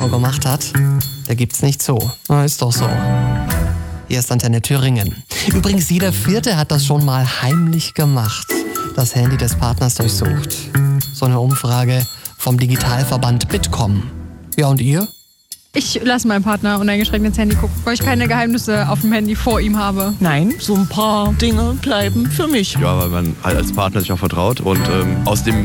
Auto gemacht hat, der gibt's nicht zu. Na, ist doch so. Hier ist Antenne Thüringen. Übrigens, jeder Vierte hat das schon mal heimlich gemacht. Das Handy des Partners durchsucht. So eine Umfrage vom Digitalverband Bitkom. Ja, und ihr? Ich lasse meinen Partner uneingeschränkt ins Handy gucken, weil ich keine Geheimnisse auf dem Handy vor ihm habe. Nein, so ein paar Dinge bleiben für mich. Ja, weil man halt als Partner sich auch vertraut und aus dem